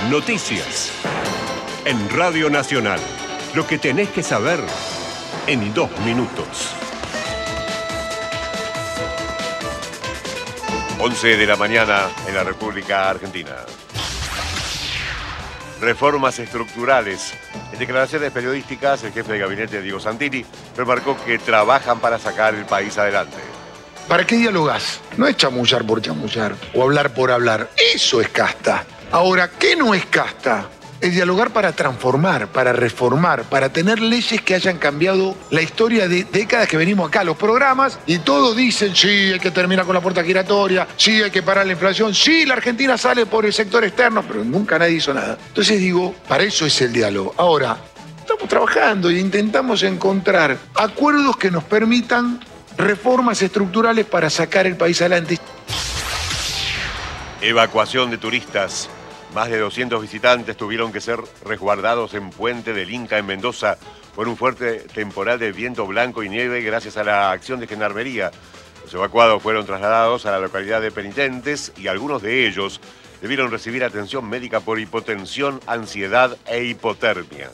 Noticias. En Radio Nacional. Lo que tenés que saber en 2 minutos. 11 de la mañana en la República Argentina. Reformas estructurales. En declaraciones periodísticas, el jefe de gabinete, Diego Santini, remarcó que trabajan para sacar el país adelante. ¿Para qué dialogás? No es chamullar por chamullar o hablar por hablar. Eso es casta. Ahora, ¿qué no es casta? Es dialogar para transformar, para reformar, para tener leyes que hayan cambiado la historia de décadas que venimos acá, los programas, y todos dicen, sí, hay que terminar con la puerta giratoria, sí, hay que parar la inflación, sí, la Argentina sale por el sector externo, pero nunca nadie hizo nada. Entonces digo, para eso es el diálogo. Ahora, estamos trabajando e intentamos encontrar acuerdos que nos permitan reformas estructurales para sacar el país adelante. Evacuación de turistas. Más de 200 visitantes tuvieron que ser resguardados en Puente del Inca, en Mendoza, por un fuerte temporal de viento blanco y nieve gracias a la acción de Gendarmería. Los evacuados fueron trasladados a la localidad de Penitentes y algunos de ellos debieron recibir atención médica por hipotensión, ansiedad e hipotermia.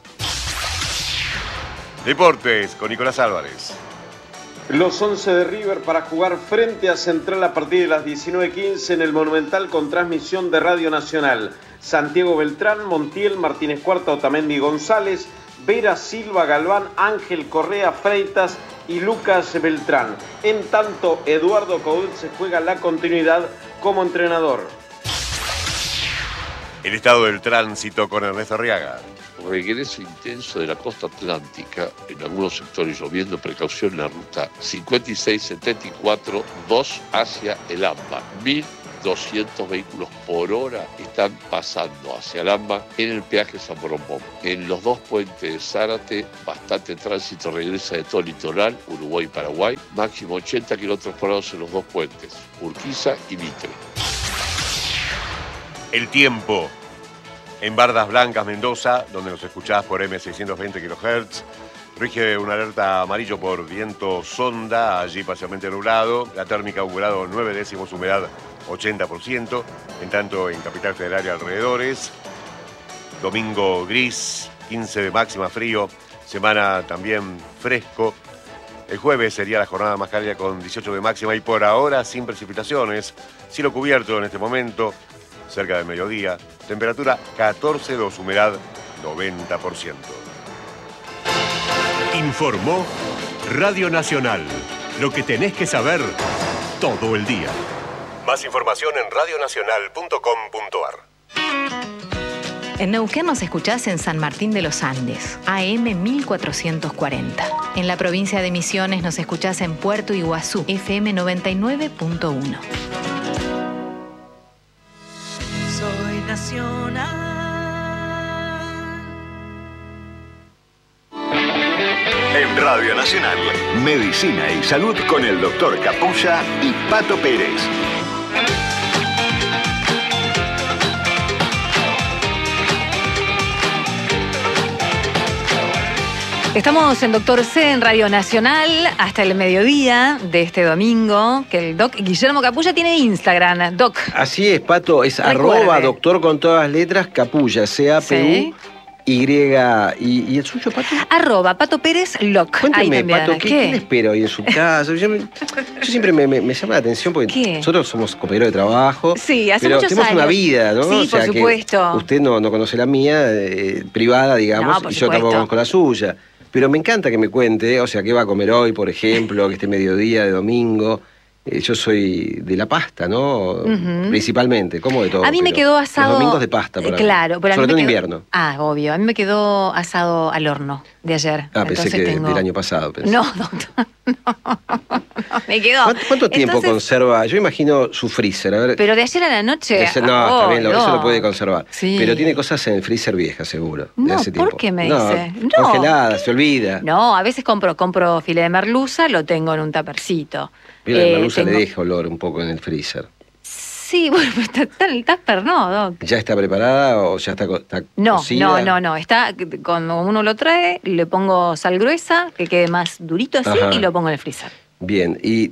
Deportes con Nicolás Álvarez. Los 11 de River para jugar frente a Central a partir de las 19:15 en el Monumental con transmisión de Radio Nacional. Santiago Beltrán, Montiel, Martínez Cuarta, Otamendi González, Vera, Silva, Galván, Ángel Correa, Freitas y Lucas Beltrán. En tanto, Eduardo Coudet se juega la continuidad como entrenador. El estado del tránsito con Ernesto Arriaga. Regreso intenso de la costa atlántica, en algunos sectores lloviendo, precaución en la ruta 5674, 2 hacia el AMBA. 1.200 vehículos por hora están pasando hacia el AMBA en el peaje San Borondón. En los 2 puentes de Zárate, bastante tránsito regresa de todo el litoral, Uruguay y Paraguay, máximo 80 kilómetros por hora en los 2 puentes, Urquiza y Mitre. El tiempo. En Bardas Blancas, Mendoza, donde nos escuchás por M620 kHz, rige una alerta amarillo por viento sonda, allí parcialmente nublado. La térmica un grado 9 décimos, humedad 80%. En tanto, en Capital Federal y alrededores, domingo gris, 15 de máxima, frío, semana también fresco. El jueves sería la jornada más cálida con 18 de máxima y por ahora sin precipitaciones. Cielo cubierto en este momento, cerca del mediodía. Temperatura 14,2, humedad 90%. Informó Radio Nacional. Lo que tenés que saber todo el día. Más información en radionacional.com.ar. En Neuquén nos escuchás en San Martín de los Andes, AM 1440. En la provincia de Misiones nos escuchás en Puerto Iguazú, FM 99.1. Nacional. En Radio Nacional, Medicina y Salud con el Dr. Capulla y Pato Pérez. Estamos en Doctor C en Radio Nacional hasta el mediodía de este domingo, que el doc Guillermo Capulla tiene Instagram, doc. Así es, Pato, es @ doctor con todas las letras, Capulla, C-A-P-U-Y. ¿Y el suyo, Pato? @ Pato Pérez Loc. Cuénteme, Pato, ¿qué le espera hoy en su casa? Yo siempre me llama la atención porque nosotros somos compañeros de trabajo. Sí, hace pero muchos tenemos años. Una vida, ¿no? Sí, o sea, por supuesto. Que usted no conoce la mía, privada, digamos, No, y yo tampoco conozco la suya. Pero me encanta que me cuente, o sea, qué va a comer hoy, por ejemplo, que este mediodía de domingo. Yo soy de la pasta, ¿no? Principalmente, como de todo. A mí me quedó asado. Los domingos de pasta, para claro, pero sobre todo en invierno. Obvio. A mí me quedó asado al horno de ayer. Pensé que del año pasado. Pensé. No, doctor. No. Me quedó. ¿Cuánto tiempo conserva? Yo imagino su freezer. A ver. Pero de ayer a la noche. Está bien, eso lo puede conservar. Sí. Pero tiene cosas en el freezer viejas, seguro. No, de hace tiempo. ¿por qué me dice? No. Congeladas, se olvida. No, a veces compro filé de merluza, lo tengo en un tapercito. Pero la merluza le deja olor un poco en el freezer. Sí, bueno, está el tupper, ¿no, Doc? ¿Ya está preparada o ya está cocida? No. Está, cuando uno lo trae, le pongo sal gruesa, que quede más durito así, y lo pongo en el freezer. Bien, y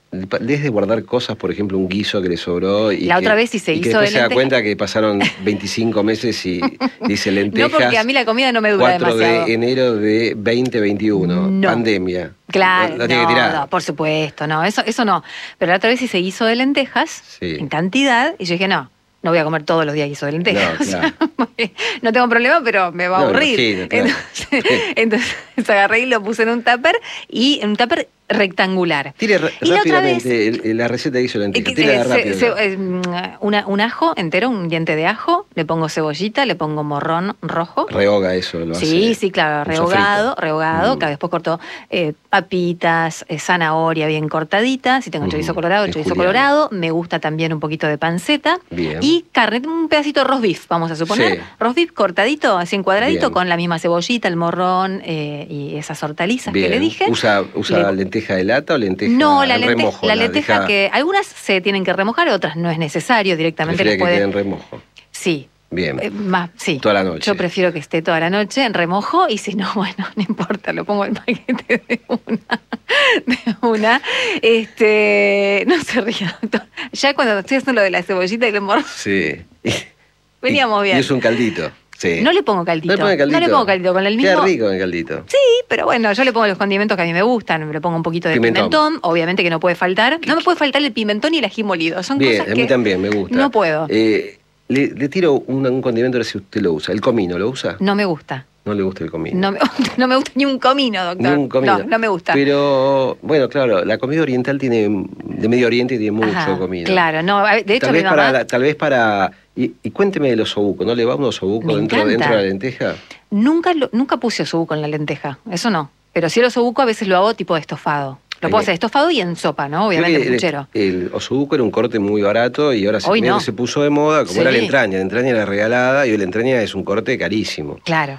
es de guardar cosas, por ejemplo, un guiso que le sobró. Y la otra vez sí se hizo de lentejas. Se da cuenta que pasaron 25 meses y dice lentejas. No, porque a mí la comida no me dura 4 demasiado. de enero de 2021, No. pandemia. Claro, La tiene que tirar. no, por supuesto, no, eso no. Pero la otra vez sí se hizo de lentejas, Sí. en cantidad, y yo dije, no voy a comer todos los días guiso de lentejas. No, claro. No tengo problema, pero me va a aburrir. Imagino, claro. Entonces agarré y lo puse en un tupper, rectangular. Tire Y la otra vez, rápidamente la receta de guiso de lentejas. Tire rápido. un ajo entero, un diente de ajo, le pongo cebollita, le pongo morrón rojo. Rehoga eso, lo hace. Sí, claro, un rehogado, que después corto papitas, zanahoria bien cortadita, si tengo chorizo colorado, chorizo colorado, me gusta también un poquito de panceta, bien. Y carne, un pedacito de roast beef, vamos a suponer, sí. Roast beef cortadito, así en cuadradito, bien. con la misma cebollita, el morrón y esas hortalizas que le dije. ¿Usa lenteja de lata o lenteja en remojo? La lenteja que algunas se tienen que remojar, otras no es necesario, directamente les puede... que quede en remojo. Sí. Bien. Sí. Toda la noche. Yo prefiero que esté toda la noche en remojo y si no, bueno, no importa, lo pongo en paquete de una. No se ría, doctor. Ya cuando estoy haciendo lo de la cebollita y el morro. Sí. Veníamos bien. Y es un caldito. Sí. No le pongo caldito. No le pongo caldito con el mismo. Queda rico el caldito. Sí, pero bueno, yo le pongo los condimentos que a mí me gustan. Le pongo un poquito de pimentón, obviamente que no puede faltar. No me puede faltar el pimentón y el ají molido. Son bien, cosas que a mí también me gusta. No puedo. Le tiro un condimento a ver si usted lo usa. ¿El comino lo usa? No me gusta. No le gusta el comino. No me gusta ni un comino, doctor. Ni un comino. No me gusta. Pero, bueno, claro, la comida oriental de Medio Oriente tiene mucho comino. Claro, no, de hecho mi mamá... Tal vez para... Y cuénteme de los osobuco, ¿no le va un osobuco dentro de la lenteja? Nunca puse osobuco en la lenteja, eso no. Pero sí el osobuco a veces lo hago tipo de estofado. Lo puedo hacer estofado y en sopa, ¿no? Obviamente, puchero. El osobuco era un corte muy barato y ahora se puso de moda, como era la entraña. La entraña era regalada y hoy la entraña es un corte carísimo. Claro.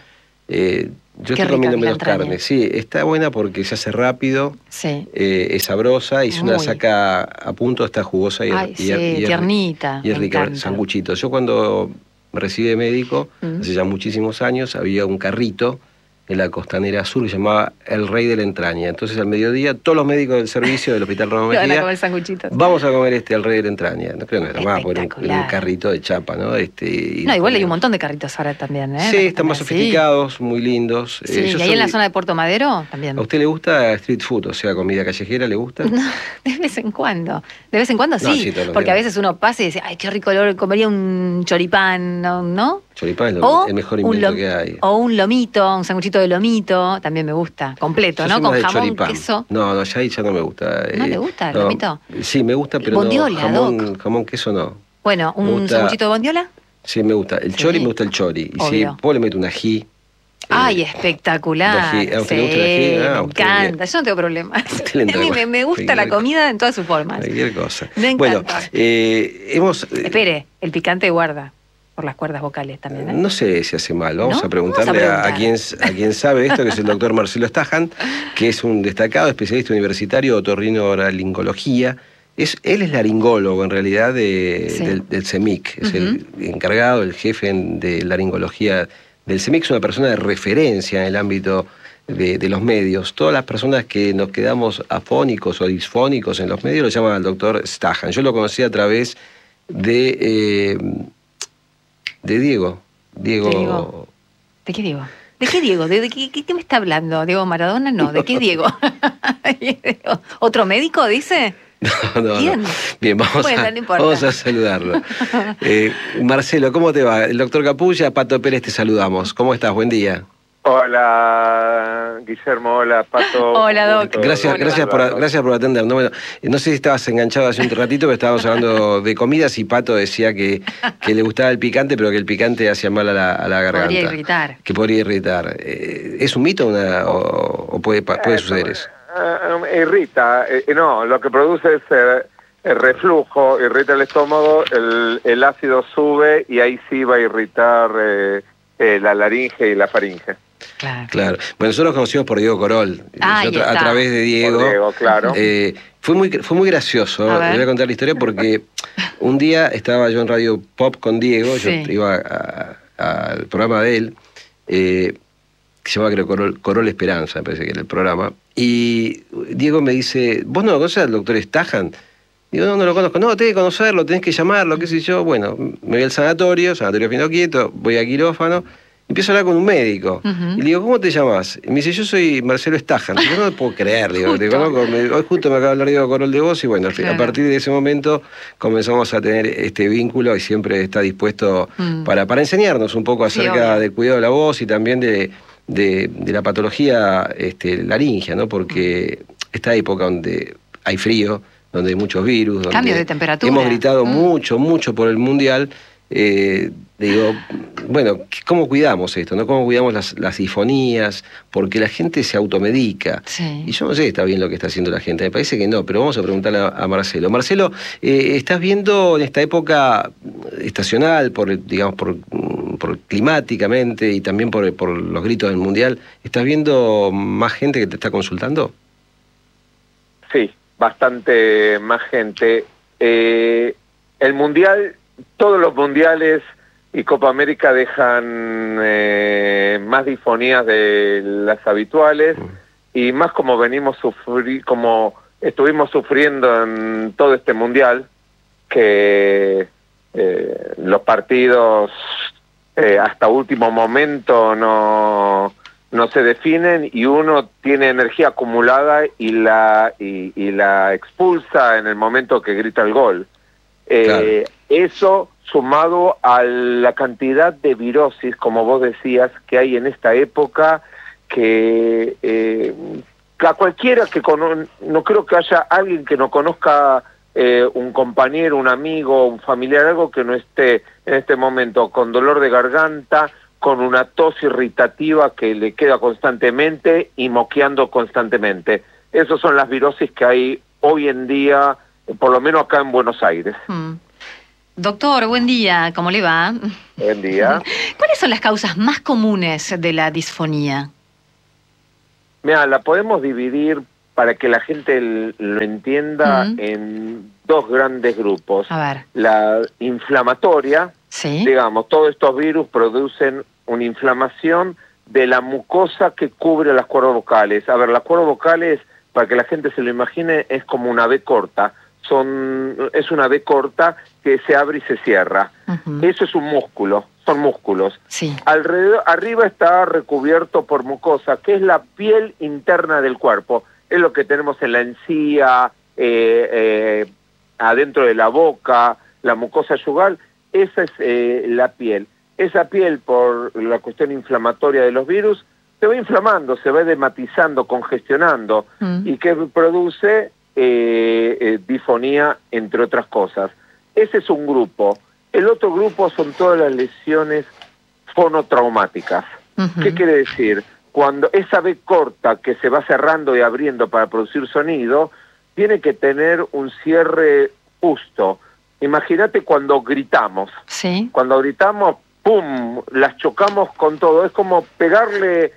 Yo estoy comiendo menos carne. Sí, está buena porque se hace rápido, es sabrosa y si uno la saca a punto está jugosa y tiernita. Y es rica, sanguchitos. Yo cuando me recibí de médico, hace ya muchísimos años, había un carrito en la Costanera Sur que se llamaba El Rey de la Entraña. Entonces al mediodía todos los médicos del servicio del Hospital Ramón Mejía vamos a comer El Rey de la Entraña. No creo que era más por un carrito de chapa, ¿no? Igual hay un montón de carritos ahora también, ¿eh? Sí, están más sofisticados, muy lindos. Sí, y ahí en la zona de Puerto Madero también. ¿A usted le gusta street food, o sea, comida callejera, le gusta? No, de vez en cuando. De vez en cuando sí, porque a veces uno pasa y dice, ay, qué rico olor, comería un choripán, ¿no? Choripán es el mejor invento que hay. O un lomito, un sanguchito de lomito, también me gusta, completo, ¿no? Con jamón, queso. No, ya no me gusta. ¿No le gusta el lomito? Sí, me gusta, pero bondiola, no, jamón, queso no. Bueno, ¿un sanguchito de bondiola? Sí, me gusta. El chori me gusta el chori. Y si puedo le meto un ají. Ay, espectacular. ¿A usted le gusta el ají? Me encanta, yo no tengo problema. A mí me gusta la comida en todas sus formas. Cualquier cosa. Me encanta. Bueno, Espere, el picante guarda. Por las cuerdas vocales también, ¿eh? No sé si hace mal. Vamos a preguntarle a quien sabe esto, que es el doctor Marcelo Stajan, que es un destacado especialista universitario de otorrinolaringología. Él es laringólogo, en realidad, del CEMIC. Es el encargado, el jefe de laringología del CEMIC. Es una persona de referencia en el ámbito de los medios. Todas las personas que nos quedamos afónicos o disfónicos en los medios lo llaman al doctor Stajan. Yo lo conocí a través de Diego. ¿De qué Diego? ¿De qué Diego? ¿De qué me está hablando? ¿Diego Maradona? No, ¿de qué Diego? ¿Otro médico, dice? No. ¿Quién? Bien, vamos a saludarlo. Marcelo, ¿cómo te va? El doctor Capulla, Pato Pérez, te saludamos. ¿Cómo estás? Buen día. Hola, Guillermo, hola, Pato. Hola, Doc. Gracias por atender. No sé si estabas enganchado hace un ratito, pero estábamos hablando de comidas y Pato decía que le gustaba el picante, pero que el picante hacía mal a la garganta. Podría irritar. Que podría irritar. ¿Es un mito o puede suceder eso? Irrita. No, lo que produce es el reflujo, irrita el estómago, el ácido sube y ahí sí va a irritar la laringe y la faringe. Claro. Bueno, nosotros nos conocimos por Diego Corol. A través de Diego. Por Diego, claro. Fue muy gracioso. Le voy a contar la historia porque un día estaba yo en Radio Pop con Diego. Yo iba al programa de él. que se llama creo Corol Esperanza, me parece que era el programa, y Diego me dice, ¿vos no lo conocés al doctor Stajan? Digo, no lo conozco. No, tenés que conocerlo, tenés que llamarlo, qué sé yo. Bueno, me voy al sanatorio Fino Quieto, voy a quirófano, empiezo a hablar con un médico. Y le digo, ¿cómo te llamas? Y me dice, yo soy Marcelo Stajan. Yo no lo puedo creer, digo, te conozco. Hoy justo me acaba de hablar Diego Corol de vos y bueno, claro. A partir de ese momento comenzamos a tener este vínculo y siempre está dispuesto para enseñarnos un poco acerca del cuidado de la voz y también de la patología laringea, ¿no? Porque esta época donde hay frío, donde hay muchos virus, donde cambio de temperatura. Hemos gritado mucho por el Mundial. Digo, bueno, ¿cómo cuidamos esto? ¿No? ¿Cómo cuidamos las disfonías? Porque la gente se automedica. Sí. Y yo no sé si está bien lo que está haciendo la gente. Me parece que no, pero vamos a preguntarle a Marcelo. Marcelo, ¿estás viendo en esta época estacional, por climáticamente y también por los gritos del Mundial, ¿estás viendo más gente que te está consultando? Sí, bastante más gente. El Mundial, todos los mundiales y Copa América dejan más disfonías de las habituales y más como como estuvimos sufriendo en todo este mundial, que los partidos hasta último momento no se definen y uno tiene energía acumulada y la expulsa en el momento que grita el gol. Claro. Eso sumado a la cantidad de virosis, como vos decías, que hay en esta época, que a cualquiera que no creo que haya alguien que no conozca un compañero, un amigo, un familiar, algo que no esté en este momento con dolor de garganta, con una tos irritativa que le queda constantemente y moqueando constantemente. Esas son las virosis que hay hoy en día, por lo menos acá en Buenos Aires. Doctor, buen día, ¿cómo le va? Buen día. ¿Cuáles son las causas más comunes de la disfonía? Mira, la podemos dividir para que la gente lo entienda en dos grandes grupos. A ver. La inflamatoria, sí. Digamos, todos estos virus producen una inflamación de la mucosa que cubre las cuerdas vocales. A ver, las cuerdas vocales, para que la gente se lo imagine, es como una V corta. Es una V corta que se abre y se cierra. Eso es un músculo, son músculos. Sí. Arriba está recubierto por mucosa, que es la piel interna del cuerpo. Es lo que tenemos en la encía, adentro de la boca, la mucosa yugal. Esa es la piel. Esa piel, por la cuestión inflamatoria de los virus, se va inflamando, se va edematizando, congestionando, y que produce disfonía, entre otras cosas. Ese es un grupo. El otro grupo son todas las lesiones fonotraumáticas. ¿Qué quiere decir? Cuando esa V corta que se va cerrando y abriendo para producir sonido, tiene que tener un cierre justo. Imagínate cuando gritamos. Sí. Cuando gritamos, ¡pum!, las chocamos con todo. Es como pegarle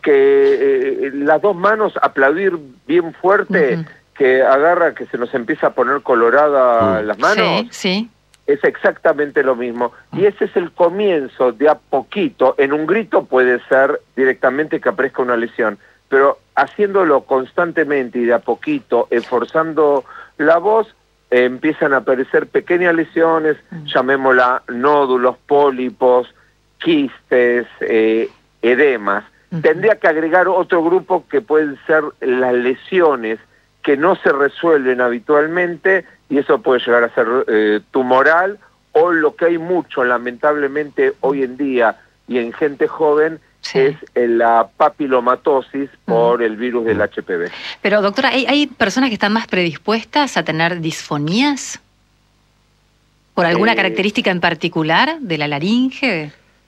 las dos manos, aplaudir bien fuerte, que agarra, que se nos empieza a poner colorada las manos. Sí, sí. Es exactamente lo mismo. Y ese es el comienzo de a poquito. En un grito puede ser directamente que aparezca una lesión, pero haciéndolo constantemente y de a poquito, esforzando la voz, empiezan a aparecer pequeñas lesiones, llamémosla nódulos, pólipos, quistes, edemas. Tendría que agregar otro grupo que pueden ser las lesiones que no se resuelven habitualmente, y eso puede llegar a ser tumoral, o lo que hay mucho, lamentablemente, hoy en día y en gente joven, es la papilomatosis por el virus del HPV. Pero, doctora, ¿hay personas que están más predispuestas a tener disfonías? ¿Por alguna característica en particular de la laringe?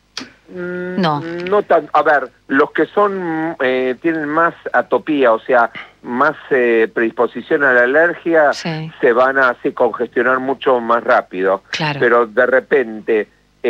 No. No tan. A ver, los que tienen más atopía, o sea, más predisposición a la alergia, se van a así congestionar mucho más rápido. Claro. Pero de repente,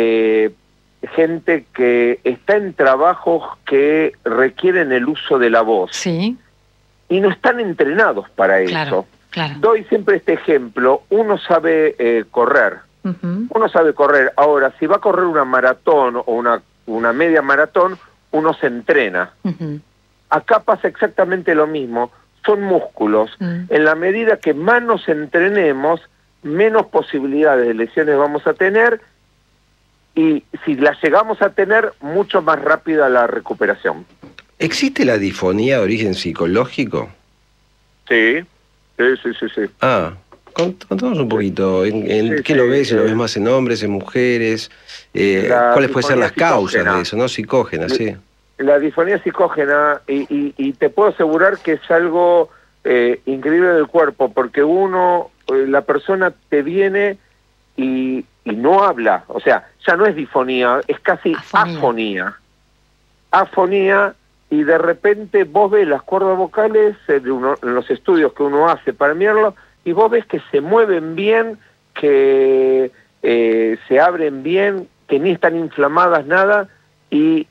gente que está en trabajos que requieren el uso de la voz. Sí. Y no están entrenados para eso. Claro. Doy siempre este ejemplo. Uno sabe correr. Uno sabe correr. Ahora, si va a correr una maratón o una media maratón, uno se entrena. Acá pasa exactamente lo mismo, son músculos. En la medida que más nos entrenemos, menos posibilidades de lesiones vamos a tener, y si las llegamos a tener, mucho más rápida la recuperación. ¿Existe la disfonía de origen psicológico? Sí. Ah, contanos un poquito, ¿en qué lo ves? ¿Lo ves más en hombres, en mujeres? ¿Cuáles pueden ser las causas de eso, no? Psicógenas, sí. La disfonía psicógena, y te puedo asegurar que es algo increíble del cuerpo, porque la persona te viene y no habla, o sea, ya no es disfonía, es casi afonía. Afonía, y de repente vos ves las cuerdas vocales en los estudios que uno hace para mirarlo, y vos ves que se mueven bien, que se abren bien, que ni están inflamadas nada, y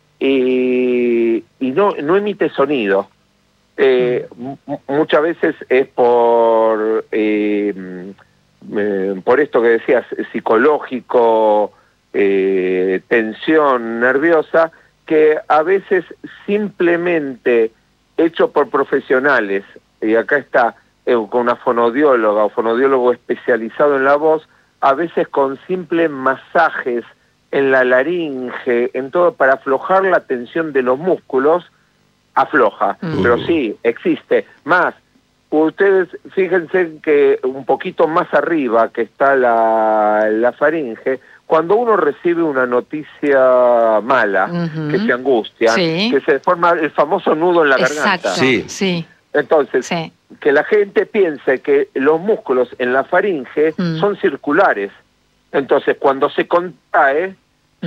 no emite sonido. Muchas veces es por esto que decías, psicológico, tensión nerviosa, que a veces simplemente hecho por profesionales, y acá está con una fonodióloga o fonodiólogo especializado en la voz, a veces con simples masajes en la laringe, en todo, para aflojar la tensión de los músculos, afloja. Pero sí, existe. Más, ustedes fíjense que un poquito más arriba que está la faringe, cuando uno recibe una noticia mala, que se angustia, que se forma el famoso nudo en la garganta. Sí. Entonces, que la gente piense que los músculos en la faringe son circulares. Entonces, cuando se contraen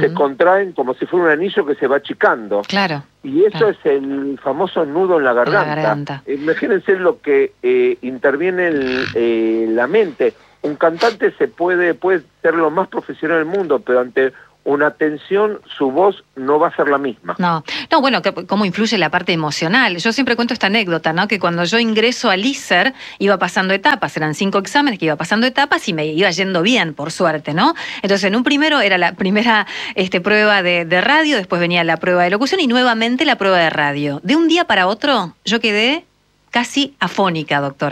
como si fuera un anillo que se va achicando. Claro. Y eso es el famoso nudo en la garganta. Imagínense lo que interviene en la mente. Un cantante puede ser lo más profesional del mundo, pero ante una tensión, su voz no va a ser la misma. No, bueno, cómo influye la parte emocional. Yo siempre cuento esta anécdota, ¿no? Que cuando yo ingreso al ISER, iba pasando etapas, eran 5 exámenes que iba pasando etapas y me iba yendo bien, por suerte, ¿no? Entonces, en un primero era la primera prueba de radio, después venía la prueba de locución y nuevamente la prueba de radio. De un día para otro, yo quedé casi afónica, doctor.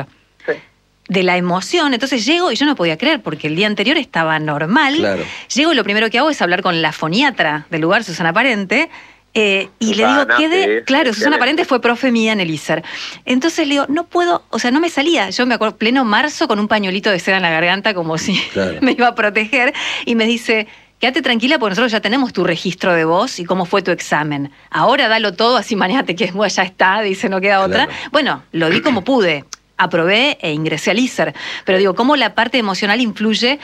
De la emoción, entonces llego y yo no podía creer porque el día anterior estaba normal. Claro. Llego y lo primero que hago es hablar con la foniatra del lugar, Susana Parente, y le digo, claro, Susana Parente fue profe mía en el ISER. Entonces le digo, no puedo, o sea, no me salía. Yo me acuerdo, pleno marzo, con un pañuelito de seda en la garganta, como si me iba a proteger, y me dice, quédate tranquila porque nosotros ya tenemos tu registro de voz y cómo fue tu examen. Ahora dalo todo, así mañana te quedes, ya está, dice, no queda otra. Bueno, lo di como pude. Aprobé e ingresé al ISER. Pero digo, cómo la parte emocional influye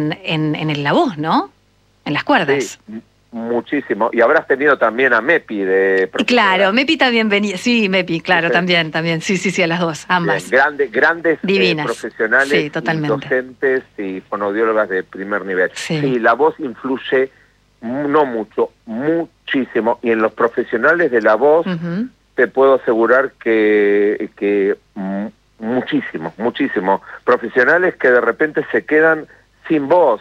en la voz, ¿no? En las cuerdas. Sí, muchísimo. Y habrás tenido también a Mepi de profesora. Claro, Mepi también venía. Sí, Mepi, claro, también. Sí, a las dos, ambas. Bien, grandes profesionales, docentes y fonodiólogas de primer nivel. Sí, la voz influye, no mucho, muchísimo. Y en los profesionales de la voz, te puedo asegurar que muchísimo. Profesionales que de repente se quedan sin voz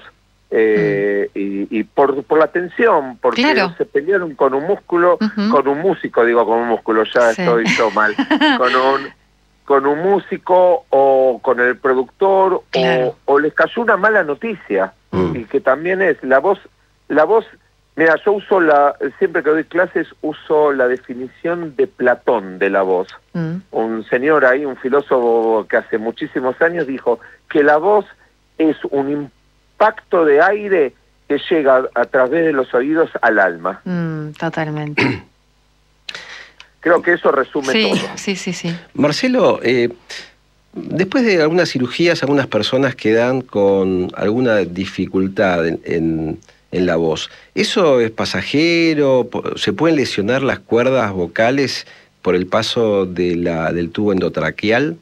y por la tensión, porque se pelearon con un músculo, con un músico, con un músculo, ya estoy yo mal, con un músico o con el productor o les cayó una mala noticia y que también es la voz. Mira, yo uso siempre que doy clases, uso la definición de Platón de la voz. Un señor ahí, un filósofo que hace muchísimos años, dijo que la voz es un impacto de aire que llega a través de los oídos al alma. Totalmente. Creo que eso resume todo. Sí. Marcelo, después de algunas cirugías, algunas personas quedan con alguna dificultad en la voz. ¿Eso es pasajero? ¿Se pueden lesionar las cuerdas vocales por el paso del tubo endotraqueal?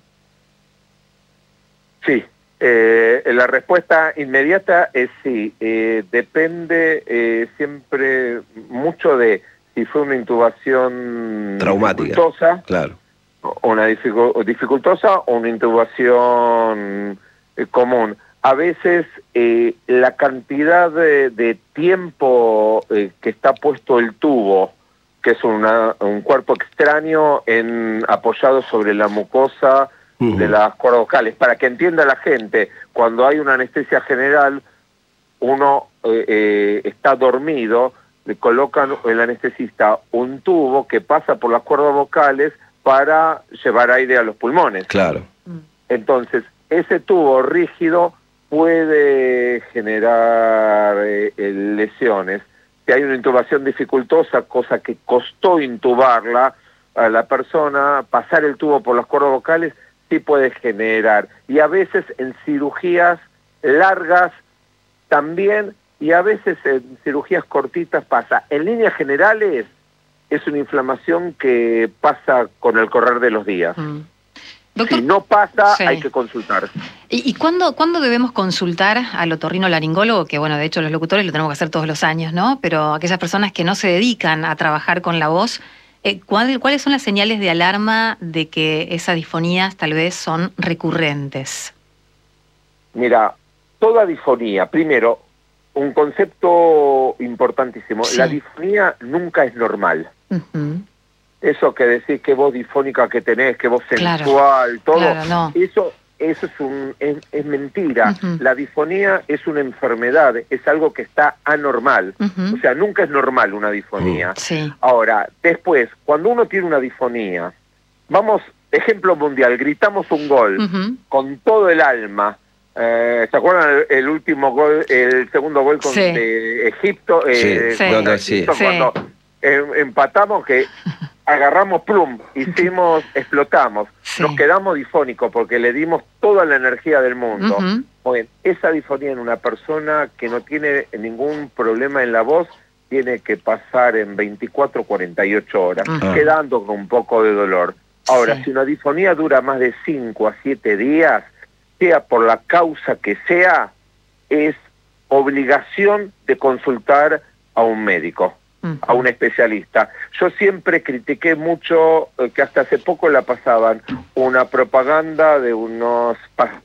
Sí. La respuesta inmediata es sí. Depende siempre mucho de si fue una intubación traumática, dificultosa, claro, una dificultosa o una intubación común. A veces la cantidad de tiempo que está puesto el tubo, que es un cuerpo extraño apoyado sobre la mucosa de las cuerdas vocales. Para que entienda la gente, cuando hay una anestesia general, uno está dormido, le colocan el anestesista un tubo que pasa por las cuerdas vocales para llevar aire a los pulmones. Claro. Entonces, ese tubo rígido puede generar lesiones. Si hay una intubación dificultosa, cosa que costó intubarla a la persona, pasar el tubo por las cuerdas vocales sí puede generar. Y a veces en cirugías largas también, y a veces en cirugías cortitas pasa. En líneas generales es una inflamación que pasa con el correr de los días. Doctor, si no pasa, sí, hay que consultar. ¿Y cuándo debemos consultar al otorrinolaringólogo? Que bueno, de hecho los locutores lo tenemos que hacer todos los años, ¿no? Pero aquellas personas que no se dedican a trabajar con la voz, ¿cuáles son las señales de alarma de que esas disfonías tal vez son recurrentes? Mira, toda disfonía, primero, un concepto importantísimo, sí. La disfonía nunca es normal. Eso que decís, que voz difónica que tenés, que voz sensual, todo, claro, no. Eso es mentira. La disfonía es una enfermedad, es algo que está anormal. O sea, nunca es normal una disfonía. Sí. Ahora, después, cuando uno tiene una disfonía, vamos, ejemplo mundial, gritamos un gol con todo el alma. ¿Se acuerdan el último gol, el segundo gol de Egipto? Cuando empatamos, que agarramos plum, explotamos, nos quedamos difónicos porque le dimos toda la energía del mundo. Bueno, esa disfonía en una persona que no tiene ningún problema en la voz tiene que pasar en 24 o 48 horas, quedando con un poco de dolor. Ahora, si una disfonía dura más de 5 a 7 días, sea por la causa que sea, es obligación de consultar a un médico, a un especialista. Yo siempre critiqué mucho que hasta hace poco la pasaban una propaganda de unos